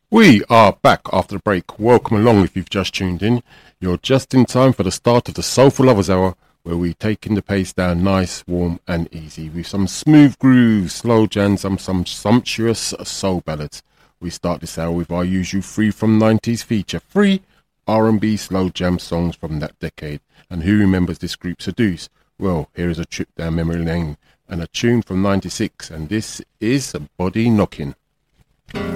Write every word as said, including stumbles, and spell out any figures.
We are back after the break. Welcome along if you've just tuned in. You're just in time for the start of the Soulful Lovers Hour, where we taking the pace down nice, warm and easy with some smooth grooves, slow jams and some sumptuous soul ballads. We start this hour with our usual free from nineties feature, free R and B slow jam songs from that decade. And who remembers this group seduce? Well, here is a trip down memory lane and a tune from ninety-six, and this is Body Knocking.